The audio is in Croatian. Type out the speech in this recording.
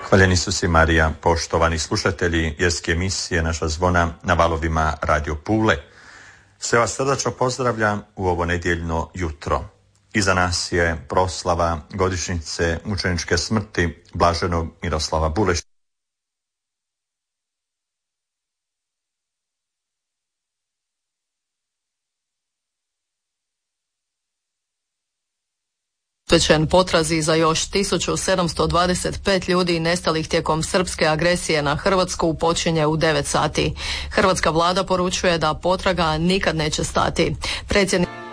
Hvaljeni su si Marija, poštovani slušatelji vjerske emisije Naša zvona na valovima Radio Pule. Sve vas srdačno pozdravljam u ovo nedjeljno jutro. Iza nas je proslava godišnjice mučeničke smrti blaženog Miroslava Bulešića. Posvećen potrazi za još 1725 ljudi nestalih tijekom srpske agresije na Hrvatsku počinje u 9 sati. Hrvatska vlada poručuje da potraga nikad neće stati. Predsjednik